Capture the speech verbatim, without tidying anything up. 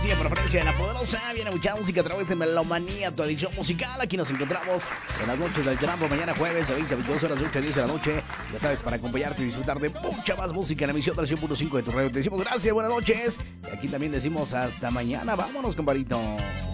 Preferencia de la poderosa, viene mucha música a través de Melomanía, tu adicción musical. Aquí nos encontramos en las noches del Trampo, mañana jueves de veinte a veintidós horas, de ocho a diez de la noche. Ya sabes, para acompañarte y disfrutar de mucha más música en la emisión del cien punto cinco de tu radio. Te decimos gracias, buenas noches. Y aquí también decimos hasta mañana. Vámonos, compadrito.